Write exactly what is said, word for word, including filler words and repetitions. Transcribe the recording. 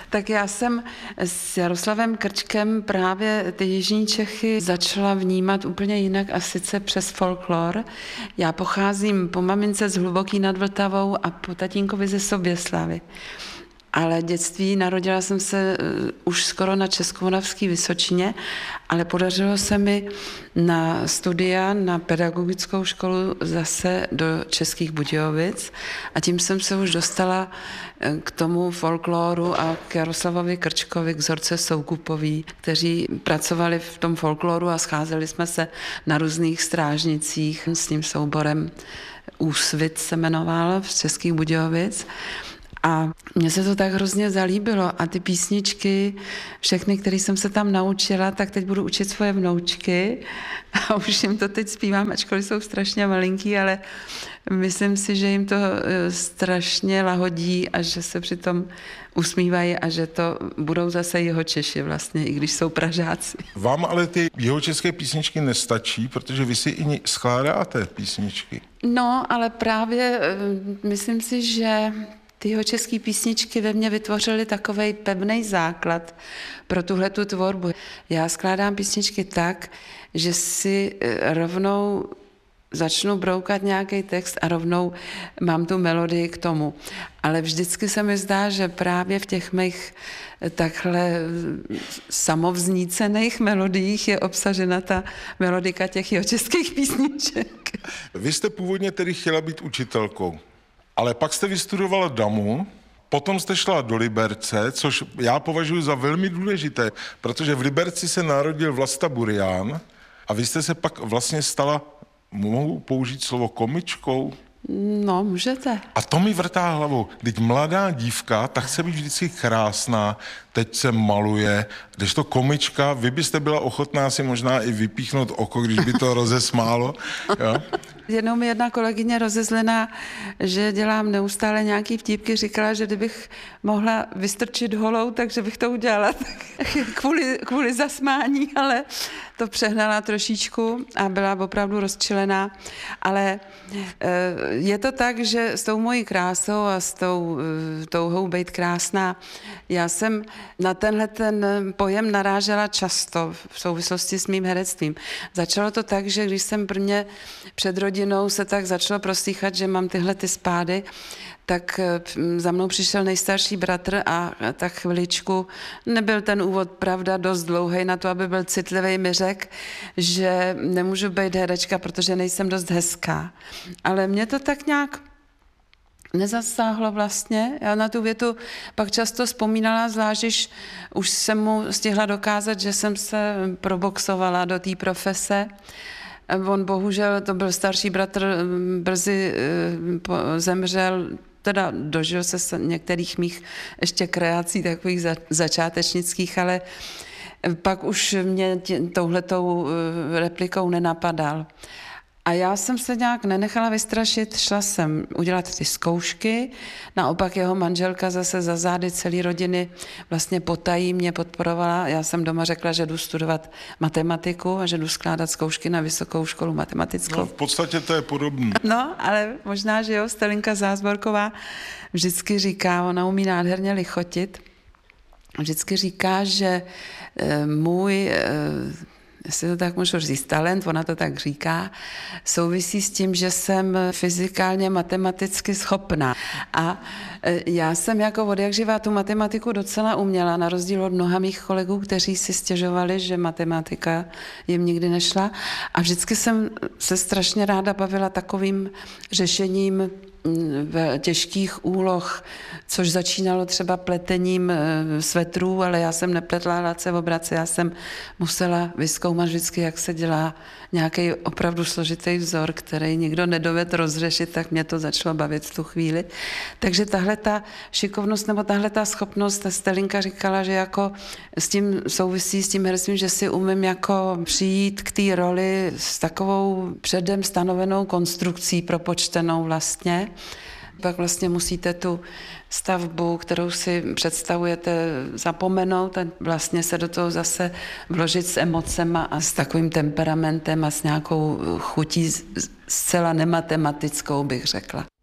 Tak já jsem s Jaroslavem Krčkem právě ty jižní Čechy začala vnímat úplně jinak a sice přes folklor. Já pocházím po mamince z Hluboký nad Vltavou a po tatínkovi ze Soběslavy. Ale dětství narodila jsem se už skoro na Českomoravský Vysočině, ale podařilo se mi na studia na pedagogickou školu zase do Českých Budějovic a tím jsem se už dostala k tomu folkloru a k Jaroslavovi Krčkovi, k Zorce Soukupový, kteří pracovali v tom folkloru a scházeli jsme se na různých strážnicích s tím souborem Úsvit se jmenoval v Českých Budějovic. A mně se to tak hrozně zalíbilo a ty písničky, všechny, které jsem se tam naučila, tak teď budu učit svoje vnoučky a už jim to teď zpívám, ačkoliv jsou strašně malinký, ale myslím si, že jim to strašně lahodí a že se přitom usmívají a že to budou zase Jihočeši vlastně, i když jsou Pražáci. Vám ale ty jihočeské písničky nestačí, protože vy si i skládáte písničky. No, ale právě myslím si, že ty jihočeský písničky ve mně vytvořily takovej pevný základ pro tuhletu tvorbu. Já skládám písničky tak, že si rovnou začnu broukat nějaký text a rovnou mám tu melodii k tomu. Ale vždycky se mi zdá, že právě v těch mých takhle samovznícených melodiích je obsažena ta melodika těch jihočeských písniček. Vy jste původně tedy chtěla být učitelkou. Ale pak jste vystudovala damu, potom jste šla do Liberce, což já považuji za velmi důležité, protože v Liberci se narodil Vlasta Burian a vy jste se pak vlastně stala, mohu použít slovo, komičkou? No, můžete. A to mi vrtá hlavou. Teď mladá dívka, tak chce být vždycky krásná, teď se maluje, kdežto komička, vy byste byla ochotná si možná i vypíchnout oko, když by to rozesmálo. Jo? Jednou mi jedna kolegyně rozezlená, že dělám neustále nějaký vtípky, říkala, že kdybych mohla vystrčit holou, takže bych to udělala kvůli, kvůli zasmání, ale to přehnala trošičku a byla opravdu rozčilená. Ale je to tak, že s tou mojí krásou a s tou touhou být krásná, já jsem na tenhle ten pojem narážela často v souvislosti s mým herectvím. Začalo to tak, že když jsem prvně před rodinou se tak začalo proslýchat, že mám tyhle ty spády, tak za mnou přišel nejstarší bratr a tak chviličku, nebyl ten úvod, pravda, dost dlouhý na to, aby byl citlivý, mi řekl, že nemůžu být herečka, protože nejsem dost hezká. Ale mě to tak nějak nezasáhlo vlastně. Já na tu větu pak často vzpomínala, zvlášť, když už jsem mu stihla dokázat, že jsem se proboxovala do té profese. On bohužel, to byl starší bratr, brzy zemřel, teda dožil se některých mých ještě kreací takových za, začátečnických, ale pak už mě touhletou replikou nenapadal. A já jsem se nějak nenechala vystrašit, šla jsem udělat ty zkoušky, naopak jeho manželka zase za zády celé rodiny vlastně potají mě podporovala. Já jsem doma řekla, že jdu studovat matematiku a že jdu skládat zkoušky na vysokou školu matematickou. No, v podstatě to je podobné. No, ale možná, že jo, Stelinka Zázvorková vždycky říká, ona umí nádherně lichotit, vždycky říká, že e, můj... E, jestli to tak můžu říct, talent, ona to tak říká, souvisí s tím, že jsem fyzikálně matematicky schopná. A já jsem jako od jak živá tu matematiku docela uměla, na rozdíl od mnoha mých kolegů, kteří si stěžovali, že matematika jim nikdy nešla. A vždycky jsem se strašně ráda bavila takovým řešením v těžkých úloh, což začínalo třeba pletením svetrů, ale já jsem nepletla lace v obrace, já jsem musela vyzkoumat vždycky, jak se dělá nějaký opravdu složitý vzor, který nikdo nedovedl rozřešit, tak mě to začalo bavit v tu chvíli. Takže tahle ta šikovnost nebo tahle ta schopnost, ta Stelinka říkala, že jako s tím souvisí s tím herectvím, že si umím jako přijít k té roli s takovou předem stanovenou konstrukcí propočtenou vlastně. Pak vlastně musíte tu stavbu, kterou si představujete, zapomenout a vlastně se do toho zase vložit s emocema a s takovým temperamentem a s nějakou chutí zcela nematematickou, bych řekla.